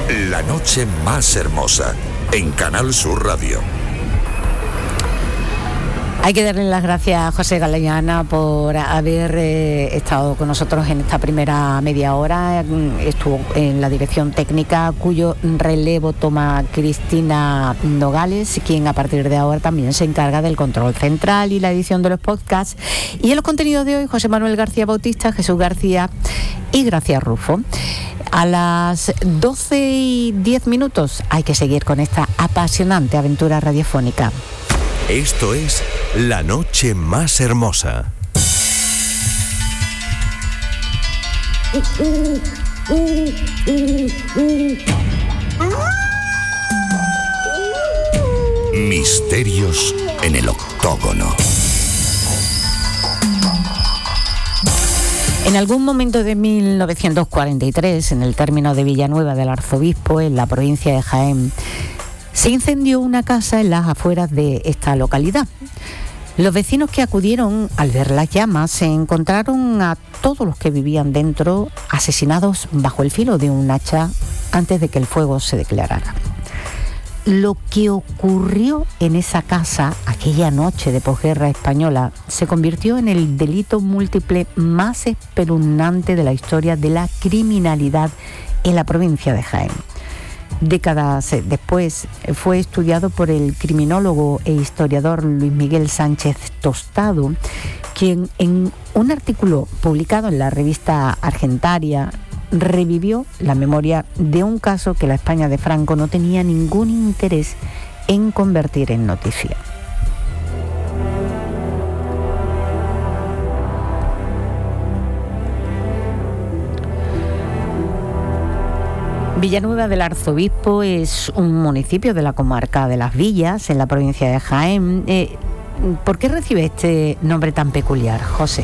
La noche más hermosa, en Canal Sur Radio. Hay que darle las gracias a José Galeana por haber estado con nosotros en esta primera media hora. Estuvo en la dirección técnica, cuyo relevo toma Cristina Nogales, quien a partir de ahora también se encarga del control central y la edición de los podcasts. Y en los contenidos de hoy, José Manuel García Bautista, Jesús García y Gracia Rufo. A las 12:10 hay que seguir con esta apasionante aventura radiofónica. Esto es La Noche Más Hermosa. Misterios en el octógono. En algún momento de 1943, en el término de Villanueva del Arzobispo, en la provincia de Jaén, se incendió una casa en las afueras de esta localidad. Los vecinos que acudieron al ver las llamas se encontraron a todos los que vivían dentro asesinados bajo el filo de un hacha antes de que el fuego se declarara. Lo que ocurrió en esa casa aquella noche de posguerra española se convirtió en el delito múltiple más espeluznante de la historia de la criminalidad en la provincia de Jaén. Décadas después fue estudiado por el criminólogo e historiador Luis Miguel Sánchez Tostado, quien en un artículo publicado en la revista Argentaria revivió la memoria de un caso que la España de Franco no tenía ningún interés en convertir en noticia. Villanueva del Arzobispo es un municipio de la comarca de Las Villas, en la provincia de Jaén. ¿Por qué recibe este nombre tan peculiar, José?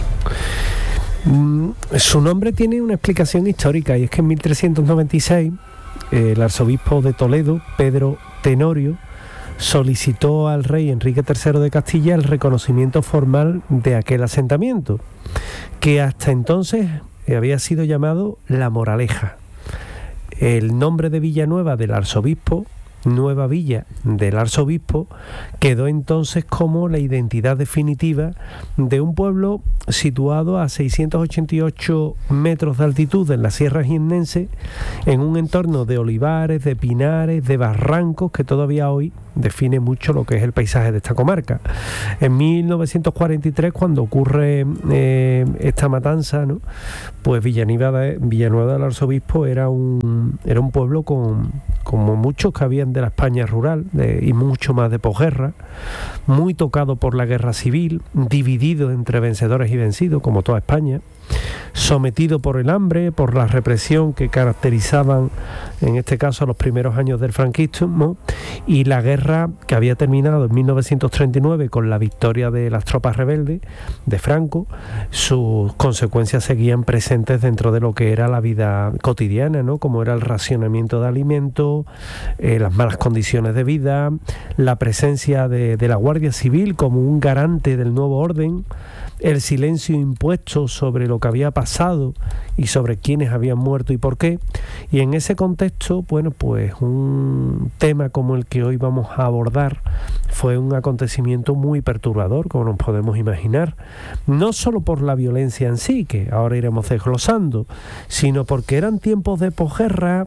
Su nombre tiene una explicación histórica, y es que en 1396 el arzobispo de Toledo, Pedro Tenorio, solicitó al rey Enrique III de Castilla el reconocimiento formal de aquel asentamiento, que hasta entonces había sido llamado La Moraleja. El nombre de Villanueva del Arzobispo, Nueva Villa del Arzobispo, quedó entonces como la identidad definitiva de un pueblo situado a 688 metros de altitud en la Sierra Jiennense, en un entorno de olivares, de pinares, de barrancos, que todavía hoy define mucho lo que es el paisaje de esta comarca. En 1943, cuando ocurre esta matanza, ¿no?, pues Villanueva del Arzobispo era un pueblo como muchos que habían de la España rural y mucho más de posguerra, muy tocado por la guerra civil, dividido entre vencedores y vencidos, como toda España, sometido por el hambre, por la represión que caracterizaban en este caso los primeros años del franquismo, y la guerra que había terminado en 1939 con la victoria de las tropas rebeldes de Franco. Sus consecuencias seguían presentes dentro de lo que era la vida cotidiana, ¿no?, como era el racionamiento de alimentos, las malas condiciones de vida, la presencia de la Guardia Civil como un garante del nuevo orden, el silencio impuesto sobre lo que había pasado y sobre quiénes habían muerto y por qué. Y en ese contexto, bueno, pues un tema como el que hoy vamos a abordar fue un acontecimiento muy perturbador, como nos podemos imaginar, no solo por la violencia en sí, que ahora iremos desglosando, sino porque eran tiempos de posguerra.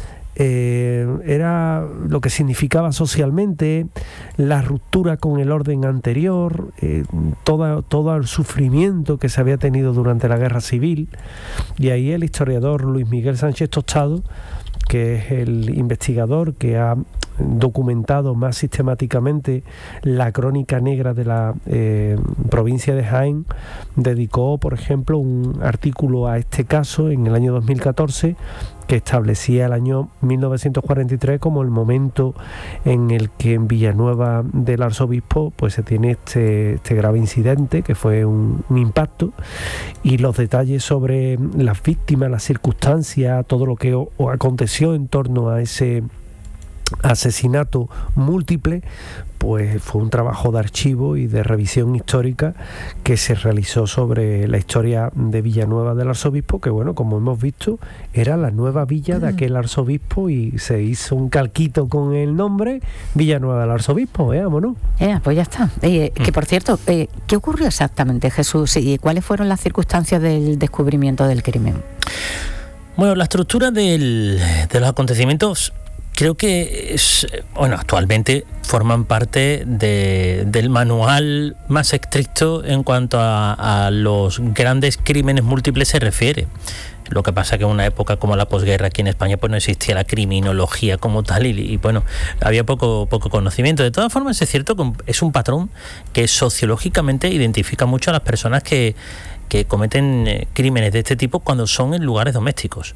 Era lo que significaba socialmente la ruptura con el orden anterior, todo el sufrimiento que se había tenido durante la guerra civil. Y ahí el historiador Luis Miguel Sánchez Tostado, que es el investigador que ha documentado más sistemáticamente la crónica negra de la provincia de Jaén, dedicó, por ejemplo, un artículo a este caso en el año 2014, que establecía el año 1943 como el momento en el que en Villanueva del Arzobispo pues se tiene este grave incidente, que fue un impacto, y los detalles sobre las víctimas, las circunstancias, todo lo que aconteció en torno a ese asesinato múltiple, pues fue un trabajo de archivo y de revisión histórica que se realizó sobre la historia de Villanueva del Arzobispo, que bueno, como hemos visto, era la nueva villa de aquel arzobispo y se hizo un calquito con el nombre Villanueva del Arzobispo, vámonos. Pues ya está. Que por cierto, ¿qué ocurrió exactamente, Jesús? ¿Y cuáles fueron las circunstancias del descubrimiento del crimen? Bueno, la estructura de los acontecimientos creo que actualmente forman parte del manual más estricto en cuanto a los grandes crímenes múltiples se refiere. Lo que pasa que en una época como la posguerra aquí en España pues no existía la criminología como tal y bueno, había poco conocimiento. De todas formas, es cierto que es un patrón que sociológicamente identifica mucho a las personas que cometen crímenes de este tipo cuando son en lugares domésticos.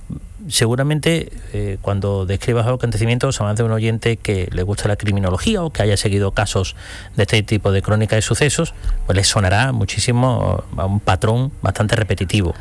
Seguramente cuando describas los acontecimientos, además de un oyente que le gusta la criminología o que haya seguido casos de este tipo de crónica de sucesos, pues le sonará muchísimo a un patrón bastante repetitivo.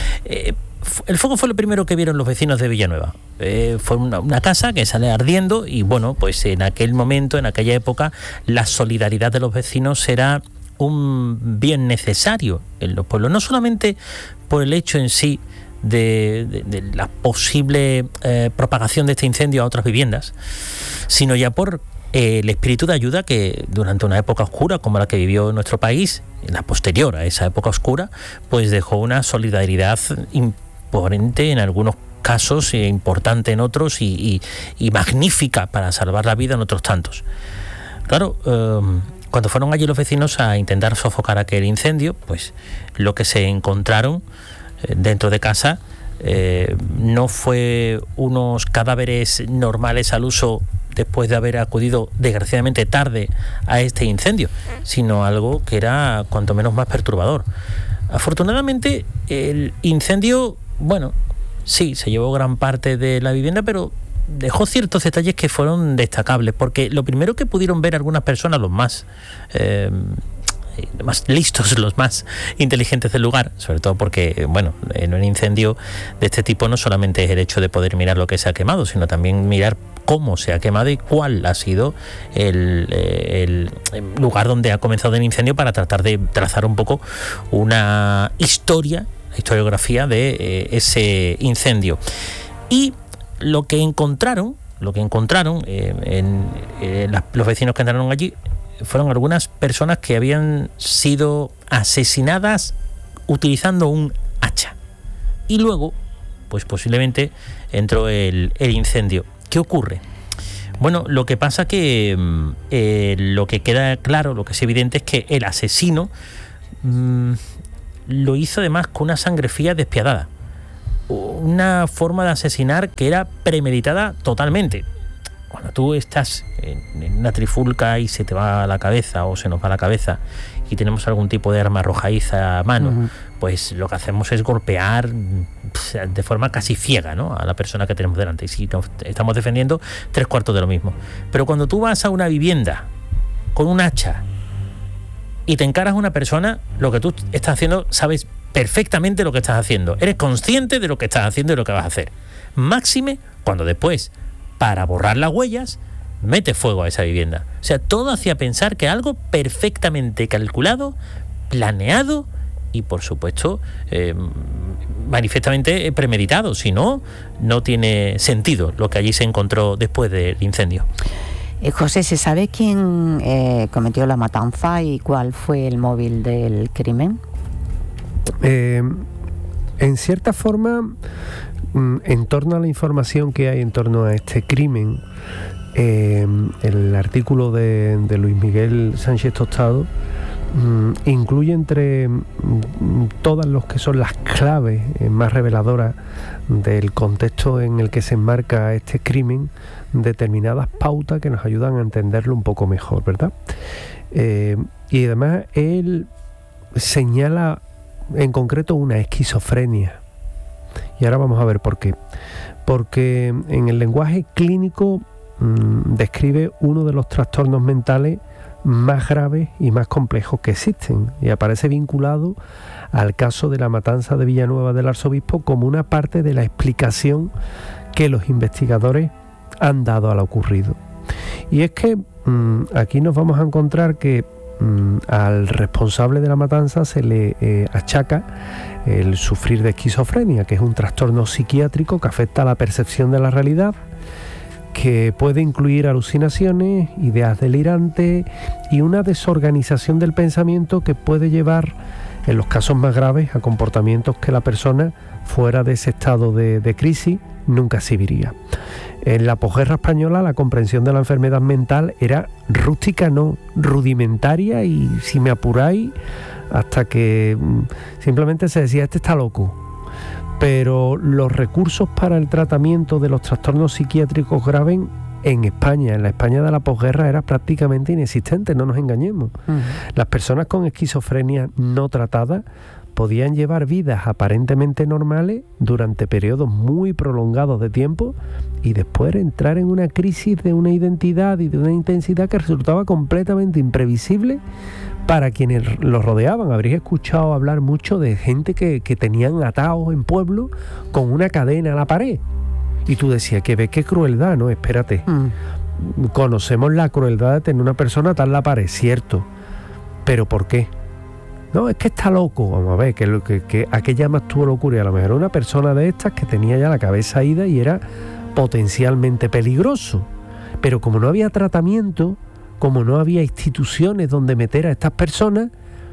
El fuego fue lo primero que vieron los vecinos de Villanueva. Fue una casa que sale ardiendo y bueno, pues en aquel momento, en aquella época, la solidaridad de los vecinos era un bien necesario en los pueblos, no solamente por el hecho en sí de la posible propagación de este incendio a otras viviendas, sino ya por el espíritu de ayuda que durante una época oscura como la que vivió nuestro país, la posterior a esa época oscura, pues dejó una solidaridad imponente en algunos casos, importante en otros y magnífica para salvar la vida en otros tantos. Claro, cuando fueron allí los vecinos a intentar sofocar aquel incendio, pues lo que se encontraron dentro de casa no fue unos cadáveres normales al uso después de haber acudido desgraciadamente tarde a este incendio, sino algo que era cuanto menos más perturbador. Afortunadamente el incendio, bueno, sí, se llevó gran parte de la vivienda, pero dejó ciertos detalles que fueron destacables, porque lo primero que pudieron ver algunas personas, los más listos, los más inteligentes del lugar, sobre todo porque, bueno, en un incendio de este tipo no solamente es el hecho de poder mirar lo que se ha quemado, sino también mirar cómo se ha quemado y cuál ha sido el lugar donde ha comenzado el incendio, para tratar de trazar un poco una historiografía de ese incendio. Y lo que encontraron los vecinos que entraron allí fueron algunas personas que habían sido asesinadas utilizando un hacha. Y luego, pues posiblemente entró el incendio. ¿Qué ocurre? Bueno, lo que pasa que lo que queda claro, lo que es evidente, es que el asesino lo hizo además con una sangre fría despiadada. Una forma de asesinar que era premeditada totalmente. Cuando tú estás en una trifulca y se te va a la cabeza o se nos va a la cabeza y tenemos algún tipo de arma arrojadiza a mano, pues lo que hacemos es golpear de forma casi ciega, ¿no?, a la persona que tenemos delante. Y si nos estamos defendiendo, 3/4 de lo mismo. Pero cuando tú vas a una vivienda con un hacha y te encaras a una persona, lo que tú estás haciendo, sabes perfectamente lo que estás haciendo. Eres consciente de lo que estás haciendo y lo que vas a hacer. Máxime cuando después, para borrar las huellas, mete fuego a esa vivienda. O sea, todo hacía pensar que algo perfectamente calculado, planeado y, por supuesto, manifiestamente premeditado. Si no, no tiene sentido lo que allí se encontró después del incendio. José, ¿se sabe quién cometió la matanza y cuál fue el móvil del crimen? En cierta forma, en torno a la información que hay en torno a este crimen, el artículo de Luis Miguel Sánchez Tostado incluye entre todas los que son las claves más reveladoras del contexto en el que se enmarca este crimen, determinadas pautas que nos ayudan a entenderlo un poco mejor, ¿verdad? Y además él señala en concreto una esquizofrenia. Y ahora vamos a ver por qué. Porque en el lenguaje clínico describe uno de los trastornos mentales más graves y más complejos que existen, y aparece vinculado al caso de la matanza de Villanueva del Arzobispo como una parte de la explicación que los investigadores han dado a lo ocurrido. Y es que aquí nos vamos a encontrar que al responsable de la matanza se le achaca el sufrir de esquizofrenia, que es un trastorno psiquiátrico que afecta a la percepción de la realidad, que puede incluir alucinaciones, ideas delirantes y una desorganización del pensamiento que puede llevar, en los casos más graves, a comportamientos que la persona, fuera de ese estado de crisis, nunca exhibiría. En la posguerra española la comprensión de la enfermedad mental era rústica, no rudimentaria, y si me apuráis, hasta que simplemente se decía, este está loco. Pero los recursos para el tratamiento de los trastornos psiquiátricos graves en España, en la España de la posguerra, era prácticamente inexistente, no nos engañemos. Las personas con esquizofrenia no tratadas podían llevar vidas aparentemente normales durante periodos muy prolongados de tiempo y después entrar en una crisis de una identidad y de una intensidad que resultaba completamente imprevisible para quienes los rodeaban. Habréis escuchado hablar mucho de gente que tenían atados en pueblos con una cadena a la pared. Y tú decías, que ves qué crueldad, ¿no? Espérate. Conocemos la crueldad de tener una persona atada en la pared, cierto. ¿Pero por qué? No, es que está loco. Vamos a ver, ¿a qué llamas tú locura? A lo mejor una persona de estas que tenía ya la cabeza ida y era potencialmente peligroso. Pero como no había tratamiento, como no había instituciones donde meter a estas personas,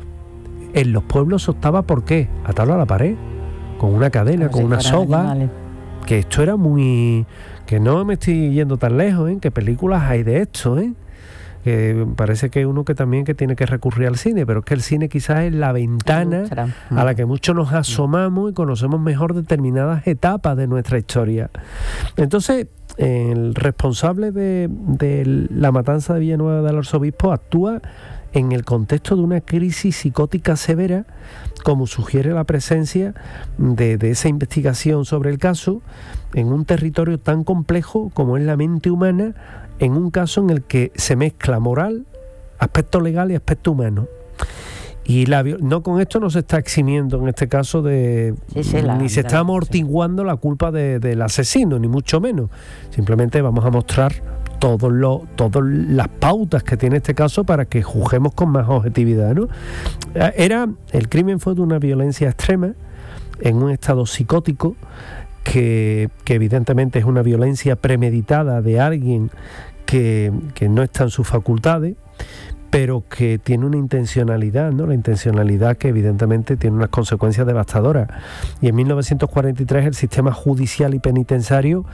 en los pueblos optaba por qué, atarlo a la pared, con una cadena, con una soga. Animales. Que esto era muy... que no me estoy yendo tan lejos, ¿eh? Que películas hay de esto, ¿eh? Que parece que uno que también que tiene que recurrir al cine, pero es que el cine quizás es la ventana a la que muchos nos asomamos y conocemos mejor determinadas etapas de nuestra historia. Entonces, el responsable de la matanza de Villanueva del Arzobispo actúa en el contexto de una crisis psicótica severa, como sugiere la presencia de esa investigación sobre el caso en un territorio tan complejo como es la mente humana, en un caso en el que se mezcla moral, aspecto legal y aspecto humano. Y no, con esto no se está eximiendo en este caso ni se está amortiguando la culpa del asesino, ni mucho menos. Simplemente vamos a mostrar todas las pautas que tiene este caso para que juzguemos con más objetividad, ¿no? El crimen fue de una violencia extrema, en un estado psicótico, que evidentemente es una violencia premeditada de alguien que no está en sus facultades, pero que tiene una intencionalidad, ¿no? La intencionalidad que evidentemente tiene unas consecuencias devastadoras. Y en 1943 el sistema judicial y penitenciario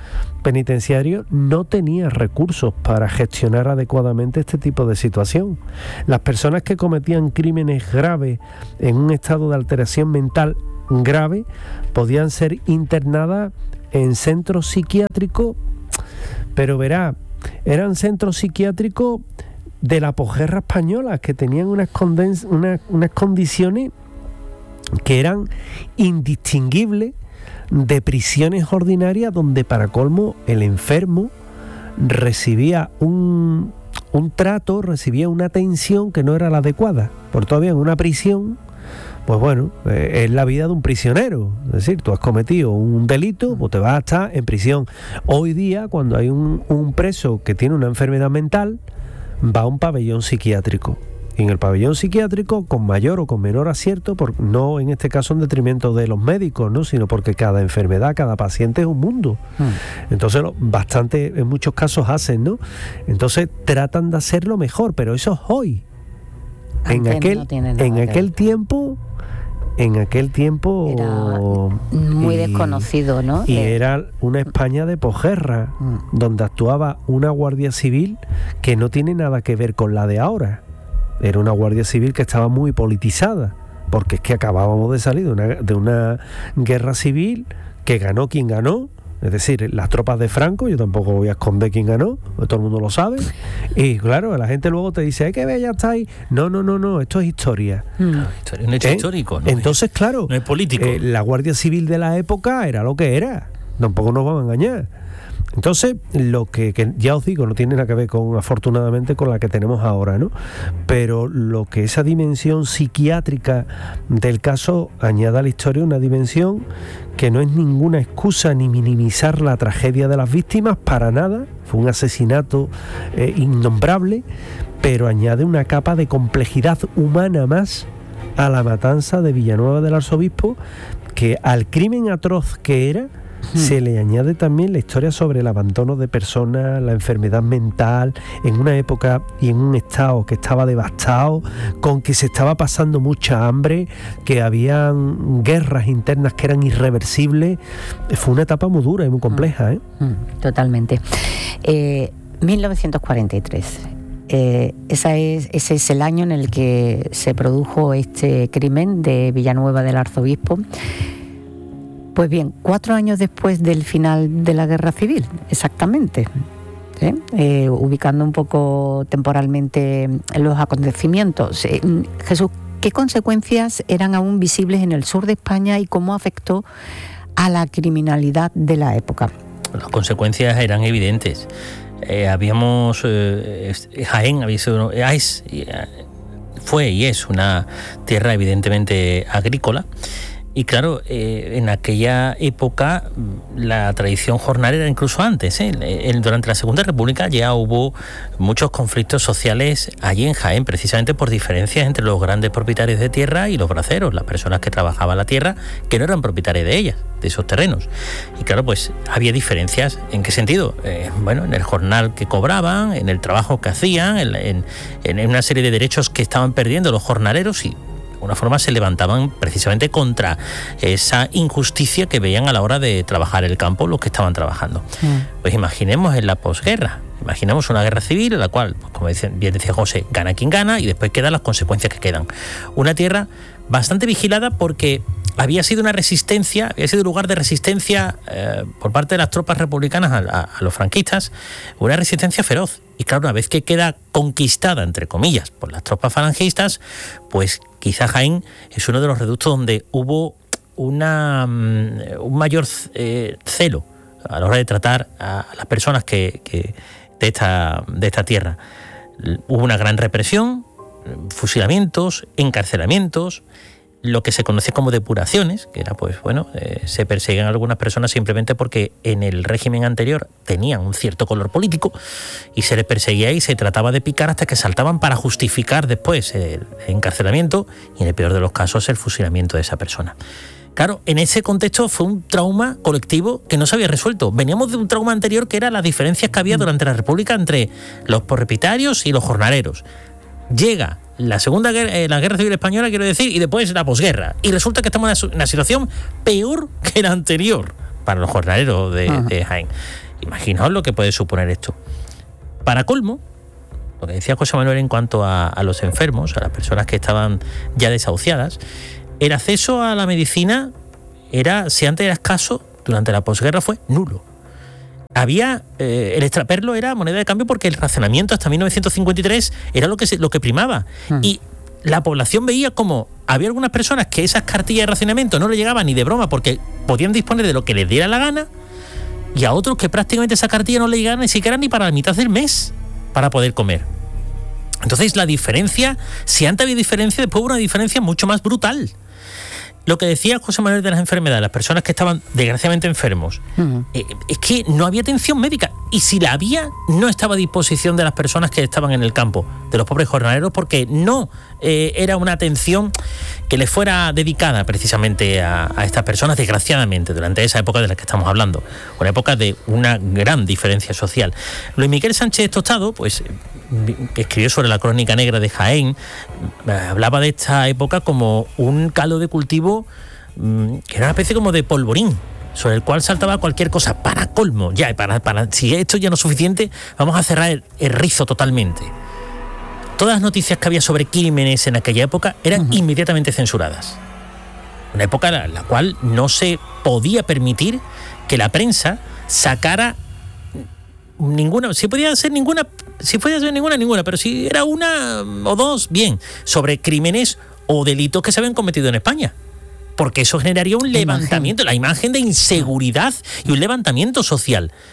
no tenía recursos para gestionar adecuadamente este tipo de situación. Las personas que cometían crímenes graves en un estado de alteración mental grave podían ser internadas en centros psiquiátricos, pero verá, eran centros psiquiátricos de la posguerra española, que tenían unas condiciones que eran indistinguibles de prisiones ordinarias, donde para colmo el enfermo recibía un trato, recibía una atención que no era la adecuada. Por todavía en una prisión, pues bueno, es la vida de un prisionero. Es decir, tú has cometido un delito, pues te vas a estar en prisión. Hoy día, cuando hay un preso que tiene una enfermedad mental, va a un pabellón psiquiátrico. Y en el pabellón psiquiátrico, con mayor o con menor acierto, no en este caso en detrimento de los médicos, ¿no? Sino porque cada enfermedad, cada paciente es un mundo. Entonces, bastante en muchos casos hacen, ¿no? Entonces tratan de hacerlo mejor, pero eso es hoy. En aquel tiempo era muy desconocido, ¿no? Y era una España de posguerra, donde actuaba una Guardia Civil que no tiene nada que ver con la de ahora. Era una Guardia Civil que estaba muy politizada, porque es que acabábamos de salir de una guerra civil que ganó quien ganó. Es decir, las tropas de Franco, yo tampoco voy a esconder quién ganó, todo el mundo lo sabe. Y claro, la gente luego te dice, que ve, ya está ahí. No, esto es historia. Es un hecho histórico, ¿no? Entonces, claro, no es político. La Guardia Civil de la época era lo que era. Tampoco nos van a engañar. Entonces, lo que ya os digo, no tiene nada que ver afortunadamente con la que tenemos ahora, ¿no? Pero lo que esa dimensión psiquiátrica del caso añade a la historia, una dimensión que no es ninguna excusa ni minimizar la tragedia de las víctimas, para nada. Fue un asesinato innombrable, pero añade una capa de complejidad humana más a la matanza de Villanueva del Arzobispo, que al crimen atroz que era, se le añade también la historia sobre el abandono de personas, la enfermedad mental, en una época y en un estado que estaba devastado, con que se estaba pasando mucha hambre, que habían guerras internas que eran irreversibles. Fue una etapa muy dura y muy compleja, ¿eh? Totalmente. 1943. Ese es el año en el que se produjo este crimen de Villanueva del Arzobispo. Pues bien, 4 años después del final de la Guerra Civil, exactamente, ubicando un poco temporalmente los acontecimientos. Jesús, ¿qué consecuencias eran aún visibles en el sur de España y cómo afectó a la criminalidad de la época? Las consecuencias eran evidentes. Jaén fue y es una tierra evidentemente agrícola. Y claro, en aquella época la tradición jornalera, incluso antes, durante la Segunda República ya hubo muchos conflictos sociales allí en Jaén, precisamente por diferencias entre los grandes propietarios de tierra y los braceros, las personas que trabajaban la tierra, que no eran propietarios de ellas, de esos terrenos. Y claro, pues había diferencias. ¿En qué sentido? En el jornal que cobraban, en el trabajo que hacían, en una serie de derechos que estaban perdiendo los jornaleros, y de alguna forma se levantaban precisamente contra esa injusticia que veían a la hora de trabajar el campo los que estaban trabajando. Pues imaginemos en la posguerra, imaginamos una guerra civil en la cual, pues como bien decía José, gana quien gana y después quedan las consecuencias que quedan. Una tierra bastante vigilada porque había sido una resistencia, había sido un lugar de resistencia por parte de las tropas republicanas a los franquistas, una resistencia feroz. Y claro, una vez que queda conquistada, entre comillas, por las tropas falangistas, pues quizá Jaén es uno de los reductos donde hubo un mayor celo a la hora de tratar a las personas de esta tierra. Hubo una gran represión, fusilamientos, encarcelamientos, lo que se conoce como depuraciones, que era se perseguían a algunas personas simplemente porque en el régimen anterior tenían un cierto color político y se les perseguía y se trataba de picar hasta que saltaban para justificar después el encarcelamiento y en el peor de los casos el fusilamiento de esa persona. Claro, en ese contexto fue un trauma colectivo que no se había resuelto. Veníamos de un trauma anterior que era las diferencias que había durante la República entre los propietarios y los jornaleros. Llega la Guerra Civil Española, quiero decir, y después la posguerra. Y resulta que estamos en una situación peor que la anterior para los jornaleros de Jaén. Imaginaos lo que puede suponer esto. Para colmo, lo que decía José Manuel en cuanto a los enfermos, a las personas que estaban ya desahuciadas, el acceso a la medicina si antes era escaso, durante la posguerra fue nulo. El extraperlo era moneda de cambio porque el racionamiento hasta 1953 era lo que primaba. Y la población veía como había algunas personas que esas cartillas de racionamiento no le llegaban ni de broma porque podían disponer de lo que les diera la gana, y a otros que prácticamente esa cartilla no le llegaba ni siquiera ni para la mitad del mes para poder comer. Entonces la diferencia, si antes había diferencia, después hubo una diferencia mucho más brutal. Lo que decía José Manuel de las enfermedades, las personas que estaban desgraciadamente enfermos, es que no había atención médica. Y si la había, no estaba a disposición de las personas que estaban en el campo, de los pobres jornaleros, porque no era una atención que les fuera dedicada precisamente a estas personas, desgraciadamente, durante esa época de la que estamos hablando. Una época de una gran diferencia social. Luis Miguel Sánchez Tostado, pues, que escribió sobre la crónica negra de Jaén, hablaba de esta época como un caldo de cultivo que era una especie como de polvorín sobre el cual saltaba cualquier cosa. Para colmo, ya si esto ya no es suficiente, vamos a cerrar el rizo totalmente. Todas las noticias que había sobre crímenes en aquella época eran inmediatamente censuradas. Una época en la cual no se podía permitir que la prensa sacara ninguna, si podía ser ninguna, pero si era una o dos, bien, sobre crímenes o delitos que se habían cometido en España. Porque eso generaría un levantamiento, la imagen de inseguridad y un levantamiento social.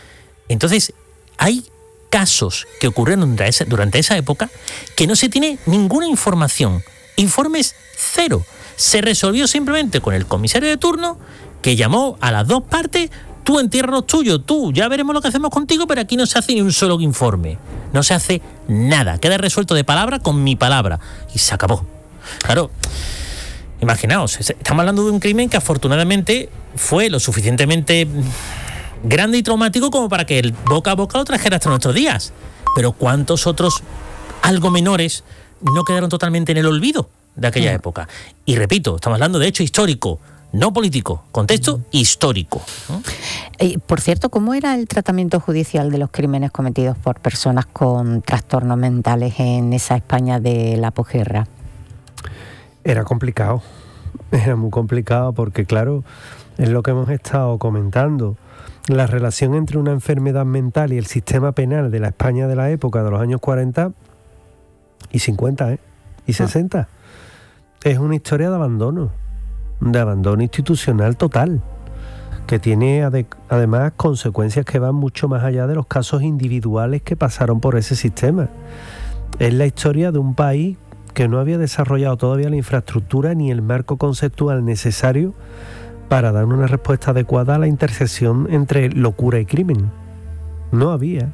Entonces, hay casos que ocurrieron durante esa época que no se tiene ninguna información. Informes cero. Se resolvió simplemente con el comisario de turno, que llamó a las dos partes: tú entierra los tuyos, tú, ya veremos lo que hacemos contigo, pero aquí no se hace ni un solo informe. No se hace nada. Queda resuelto de palabra con mi palabra. Y se acabó. Claro, imaginaos, estamos hablando de un crimen que afortunadamente fue lo suficientemente grande y traumático como para que el boca a boca lo trajera hasta nuestros días. Pero ¿cuántos otros algo menores no quedaron totalmente en el olvido de aquella época? Y repito, estamos hablando de hecho histórico, no político, contexto histórico, ¿no? Por cierto, ¿cómo era el tratamiento judicial de los crímenes cometidos por personas con trastornos mentales en esa España de la posguerra? Era complicado, era muy complicado porque, claro, es lo que hemos estado comentando. La relación entre una enfermedad mental y el sistema penal de la España de la época de los años 40 y 50 y 60 es una historia de abandono institucional total, que tiene además consecuencias que van mucho más allá de los casos individuales que pasaron por ese sistema. Es la historia de un país que no había desarrollado todavía la infraestructura ni el marco conceptual necesario para dar una respuesta adecuada a la intersección entre locura y crimen. No había.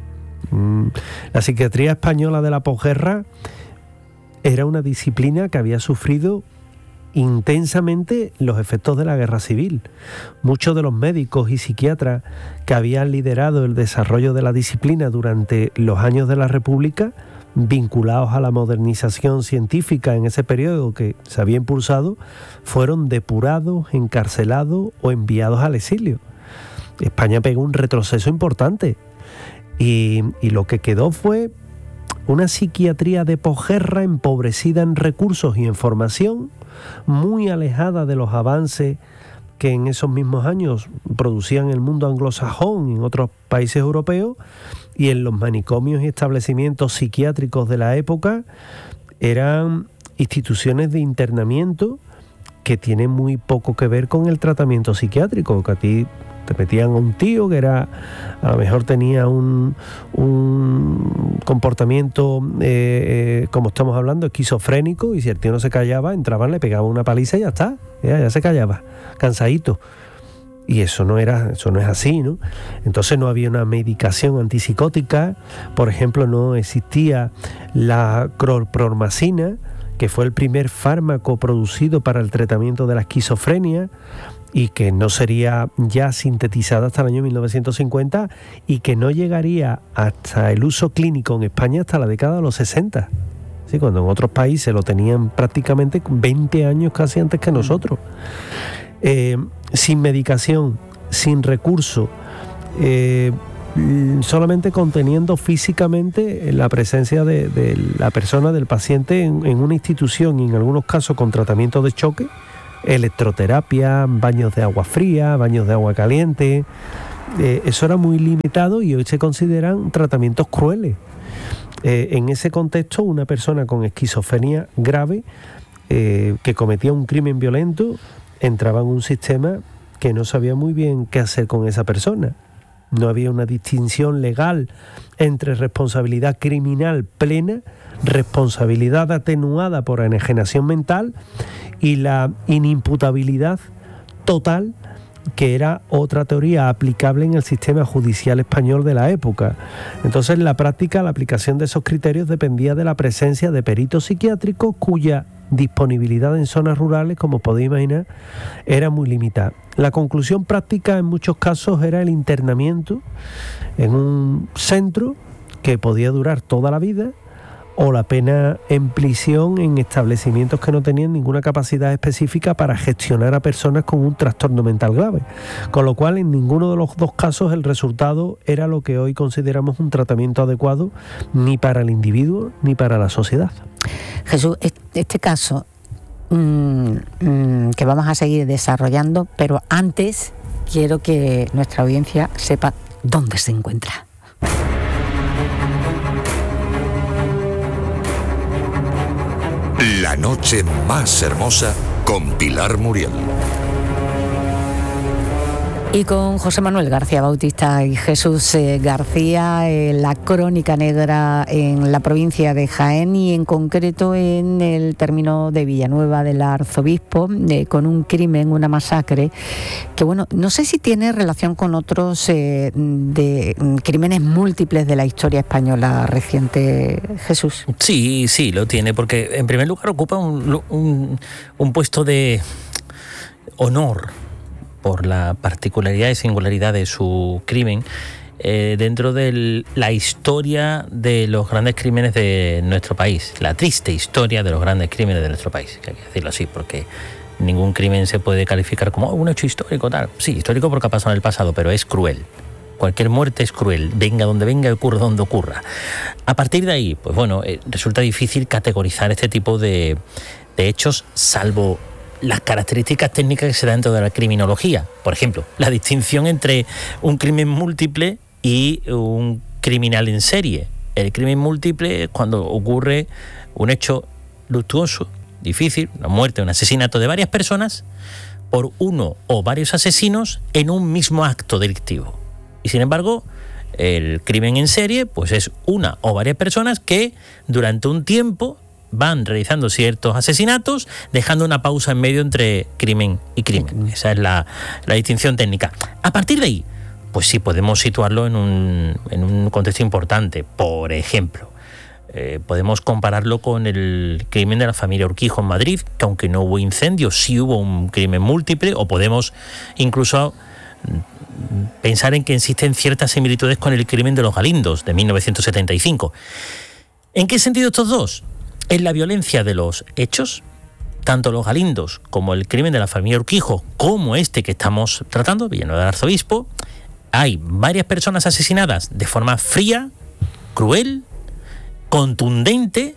La psiquiatría española de la posguerra era una disciplina que había sufrido intensamente los efectos de la guerra civil. Muchos de los médicos y psiquiatras que habían liderado el desarrollo de la disciplina durante los años de la República, vinculados a la modernización científica en ese periodo que se había impulsado, fueron depurados, encarcelados o enviados al exilio. España pegó un retroceso importante y lo que quedó fue una psiquiatría de posguerra empobrecida en recursos y en formación, muy alejada de los avances que en esos mismos años producían el mundo anglosajón y en otros países europeos, y en los manicomios y establecimientos psiquiátricos de la época eran instituciones de internamiento que tienen muy poco que ver con el tratamiento psiquiátrico, que a ti te metían a un tío que era, a lo mejor tenía un comportamiento, como estamos hablando, esquizofrénico, y si el tío no se callaba, entraban, le pegaban una paliza y ya está, ya se callaba, cansadito. Y eso no es así, ¿no? Entonces no había una medicación antipsicótica, por ejemplo, no existía la clorpromazina, que fue el primer fármaco producido para el tratamiento de la esquizofrenia y que no sería ya sintetizada hasta el año 1950 y que no llegaría hasta el uso clínico en España hasta la década de los 60. Sí, cuando en otros países lo tenían prácticamente 20 años casi antes que nosotros. Sin medicación, sin recursos, solamente conteniendo físicamente la presencia de la persona, del paciente en una institución, y en algunos casos con tratamiento de choque, electroterapia, baños de agua fría, baños de agua caliente. Eso era muy limitado y hoy se consideran tratamientos crueles. En ese contexto, una persona con esquizofrenia grave que cometía un crimen violento entraba en un sistema que no sabía muy bien qué hacer con esa persona. No había una distinción legal entre responsabilidad criminal plena, responsabilidad atenuada por enajenación mental y la inimputabilidad total, que era otra teoría aplicable en el sistema judicial español de la época. Entonces, en la práctica, la aplicación de esos criterios dependía de la presencia de peritos psiquiátricos cuya disponibilidad en zonas rurales, como podéis imaginar, era muy limitada. La conclusión práctica en muchos casos era el internamiento en un centro que podía durar toda la vida, o la pena en prisión en establecimientos que no tenían ninguna capacidad específica para gestionar a personas con un trastorno mental grave. Con lo cual, en ninguno de los dos casos el resultado era lo que hoy consideramos un tratamiento adecuado, ni para el individuo ni para la sociedad. Jesús, este caso que vamos a seguir desarrollando, pero antes quiero que nuestra audiencia sepa dónde se encuentra. La noche más hermosa con Pilar Muriel. Y con José Manuel García Bautista y Jesús García, la crónica negra en la provincia de Jaén y en concreto en el término de Villanueva del Arzobispo, con un crimen, una masacre, que bueno, no sé si tiene relación con otros de crímenes múltiples de la historia española reciente, Jesús. Sí, lo tiene, porque en primer lugar ocupa un puesto de honor por la particularidad y singularidad de su crimen dentro de la historia de los grandes crímenes de nuestro país, la triste historia de los grandes crímenes de nuestro país, que hay que decirlo así, porque ningún crimen se puede calificar como un hecho histórico, tal. Sí, histórico porque ha pasado en el pasado, pero es cruel. Cualquier muerte es cruel, venga donde venga y ocurra donde ocurra. A partir de ahí, pues bueno, resulta difícil categorizar este tipo de hechos, salvo las características técnicas que se dan dentro de la criminología. Por ejemplo, la distinción entre un crimen múltiple y un criminal en serie. El crimen múltiple es cuando ocurre un hecho luctuoso, difícil, una muerte, un asesinato de varias personas por uno o varios asesinos en un mismo acto delictivo. Y sin embargo, el crimen en serie pues es una o varias personas que durante un tiempo van realizando ciertos asesinatos, dejando una pausa en medio entre crimen y crimen. Esa es la distinción técnica. A partir de ahí, pues sí podemos situarlo en un contexto importante. Por ejemplo, podemos compararlo con el crimen de la familia Urquijo en Madrid, que aunque no hubo incendio, sí hubo un crimen múltiple, o podemos incluso pensar en que existen ciertas similitudes con el crimen de los Galindos, de 1975. ¿En qué sentido estos dos? En la violencia de los hechos, tanto los Galindos como el crimen de la familia Urquijo, como este que estamos tratando, Villanueva del Arzobispo, hay varias personas asesinadas de forma fría, cruel, contundente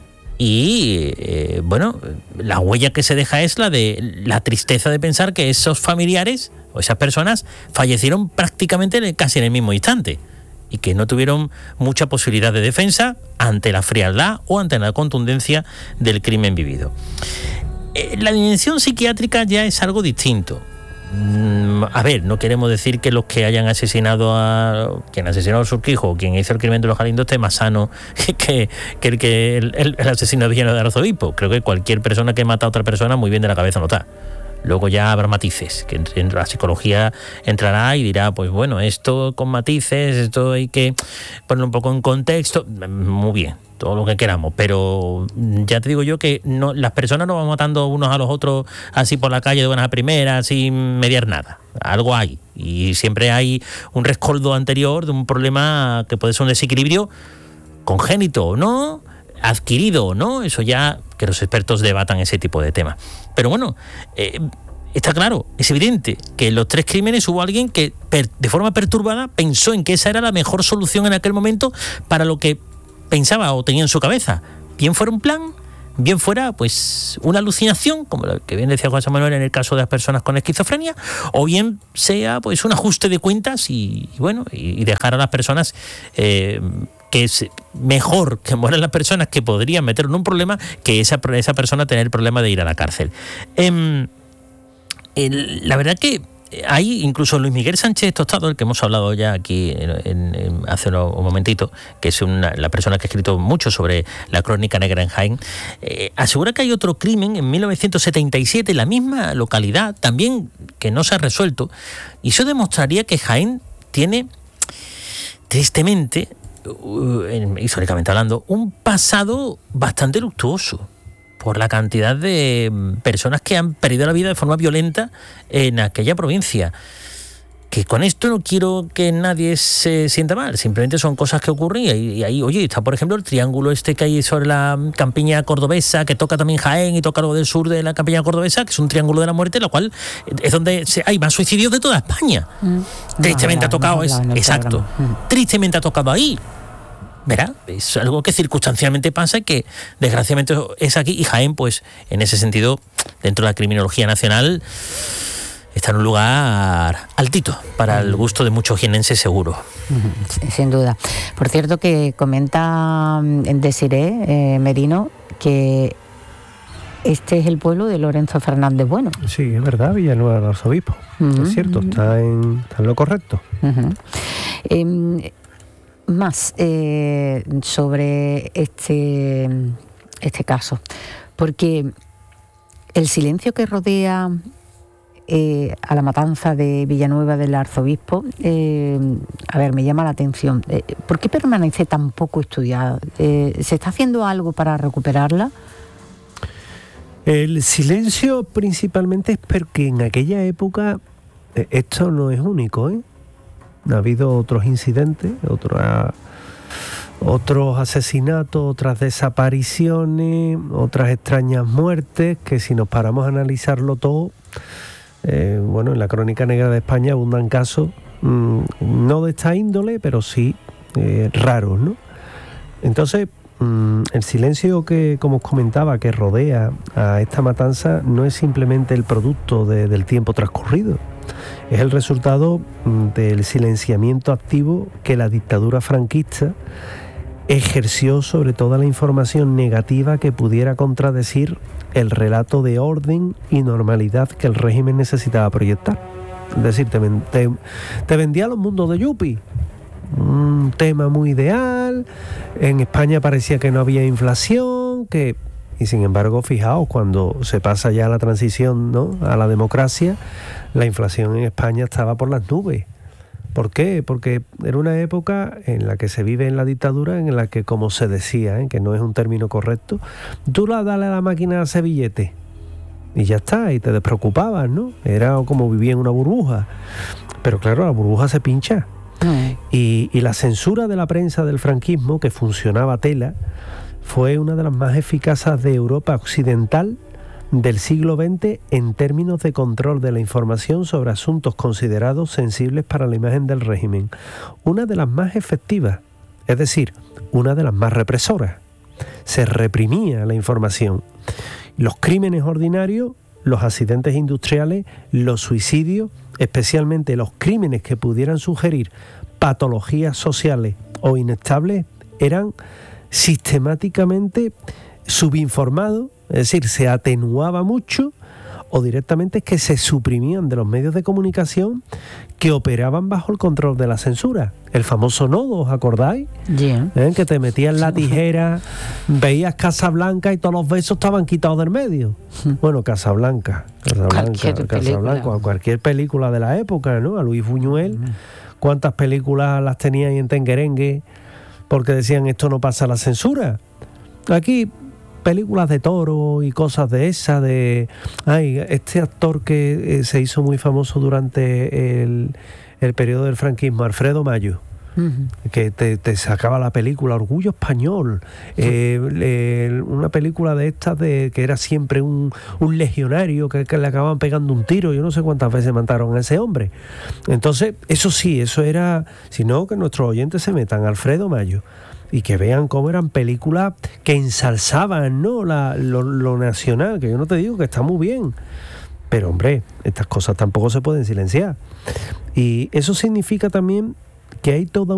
y, bueno, la huella que se deja es la de la tristeza de pensar que esos familiares o esas personas fallecieron prácticamente casi en el mismo instante y que no tuvieron mucha posibilidad de defensa ante la frialdad o ante la contundencia del crimen vivido. La dimensión psiquiátrica ya es algo distinto. A ver, no queremos decir que los que hayan asesinado a quien asesinó a Urquijo o quien hizo el crimen de los Galindos esté más sano que el asesino de Villanueva del Arzobispo. Creo que cualquier persona que mata a otra persona muy bien de la cabeza no está. Luego ya habrá matices, que en la psicología entrará y dirá, pues bueno, esto con matices, esto hay que ponerlo un poco en contexto. Muy bien, todo lo que queramos, pero ya te digo yo que no, las personas no van matando unos a los otros así por la calle de buenas a primeras, sin mediar nada. Algo hay, y siempre hay un rescoldo anterior de un problema que puede ser un desequilibrio congénito o no, adquirido o no, eso ya que los expertos debatan ese tipo de temas. Pero bueno, está claro, es evidente que en los tres crímenes hubo alguien que de forma perturbada pensó en que esa era la mejor solución en aquel momento para lo que pensaba o tenía en su cabeza. Bien fuera un plan, bien fuera pues una alucinación, como lo que bien decía José Manuel en el caso de las personas con esquizofrenia, o bien sea pues un ajuste de cuentas y bueno, y dejar a las personas que es mejor que mueran las personas que podrían meter en un problema que esa persona tener el problema de ir a la cárcel. La verdad que hay incluso Luis Miguel Sánchez Tostado, el que hemos hablado ya aquí hace un momentito, que es la persona que ha escrito mucho sobre la crónica negra en Jaén, asegura que hay otro crimen en 1977 en la misma localidad, también que no se ha resuelto, y eso demostraría que Jaén tiene, tristemente, históricamente hablando, un pasado bastante luctuoso por la cantidad de personas que han perdido la vida de forma violenta en aquella provincia. Que con esto no quiero que nadie se sienta mal, simplemente son cosas que ocurren y ahí, oye, está por ejemplo el triángulo este que hay sobre la campiña cordobesa, que toca también Jaén y toca algo del sur de la campiña cordobesa, que es un triángulo de la muerte, lo cual es donde hay más suicidios de toda España. Tristemente ha tocado, exacto, tristemente ha tocado ahí. Verá, es algo que circunstancialmente pasa y que desgraciadamente es aquí, y Jaén, pues en ese sentido, dentro de la criminología nacional, está en un lugar altito para el gusto de muchos jienenses, seguro. Sin duda. Por cierto, que comenta Desiré Merino que Este es el pueblo de Lorenzo Fernández Bueno. Sí, es verdad, Villanueva del Arzobispo. Es cierto, está en lo correcto. Más sobre este caso, porque el silencio que rodea a la matanza de Villanueva del Arzobispo, me llama la atención. ¿Por qué permanece tan poco estudiada? ¿Se está haciendo algo para recuperarla? El silencio principalmente es porque en aquella época esto no es único, ¿eh? Ha habido otros incidentes, otros asesinatos, otras desapariciones, otras extrañas muertes, que si nos paramos a analizarlo todo, en la Crónica Negra de España abundan casos, no de esta índole, pero sí raros, ¿no? Entonces, el silencio que, como os comentaba, que rodea a esta matanza no es simplemente el producto del tiempo transcurrido, es el resultado del silenciamiento activo que la dictadura franquista ejerció sobre toda la información negativa que pudiera contradecir el relato de orden y normalidad que el régimen necesitaba proyectar. Es decir, te vendía los mundos de Yupi, un tema muy ideal. En España parecía que no había inflación, y sin embargo, fijaos, cuando se pasa ya a la transición, ¿no?, a la democracia, la inflación en España estaba por las nubes. ¿Por qué? Porque era una época en la que se vive en la dictadura, en la que, como se decía, que no es un término correcto, tú dale a la máquina a hacer billete y ya está, y te despreocupabas, ¿no? Era como vivir en una burbuja. Pero claro, la burbuja se pincha. Y la censura de la prensa del franquismo, que funcionaba a tela, fue una de las más eficaces de Europa occidental del siglo XX en términos de control de la información sobre asuntos considerados sensibles para la imagen del régimen. Una de las más efectivas, es decir, una de las más represoras. Se reprimía la información. Los crímenes ordinarios, los accidentes industriales, los suicidios, especialmente los crímenes que pudieran sugerir patologías sociales o inestables, eran sistemáticamente subinformados, es decir, se atenuaba mucho, o directamente que se suprimían de los medios de comunicación que operaban bajo el control de la censura. El famoso nodo, ¿os acordáis? Yeah. Que te metían la tijera, veías Casablanca y todos los besos estaban quitados del medio. Bueno, Casablanca, cualquier película de la época, ¿no? A Luis Buñuel, ¿cuántas películas las tenía ahí en Tenguerengue? Porque decían, esto no pasa la censura. Aquí películas de toro y cosas de esas, este actor que se hizo muy famoso durante el periodo del franquismo, Alfredo Mayo, que te sacaba la película Orgullo Español, una película de estas que era siempre un legionario que le acababan pegando un tiro. Yo no sé cuántas veces mataron a ese hombre. Entonces, eso era, si no, que nuestros oyentes se metan Alfredo Mayo y que vean cómo eran películas que ensalzaban, ¿no?, lo nacional, que yo no te digo que está muy bien, pero hombre, estas cosas tampoco se pueden silenciar. Y eso significa también que hay toda